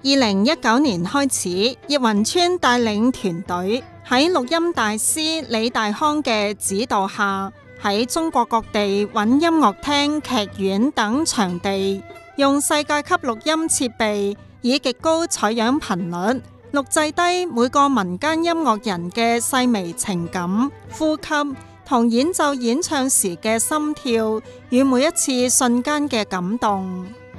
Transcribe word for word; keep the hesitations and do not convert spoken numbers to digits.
二零一九年開始，葉雲川帶領團隊喺錄音大師李大康嘅指導下，喺中國各地揾音樂廳、劇院等場地，用世界級錄音設備，以極高採樣頻率錄製低每個民間音樂人嘅細微情感、呼吸同演奏演唱時嘅心跳與每一次瞬間嘅感動。